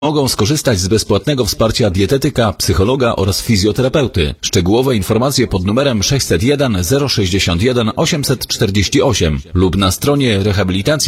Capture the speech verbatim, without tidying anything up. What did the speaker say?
Mogą skorzystać z bezpłatnego wsparcia dietetyka, psychologa oraz fizjoterapeuty. Szczegółowe informacje pod numerem sześćset jeden zero sześćdziesiąt jeden osiemset czterdzieści osiem lub na stronie rehabilitacja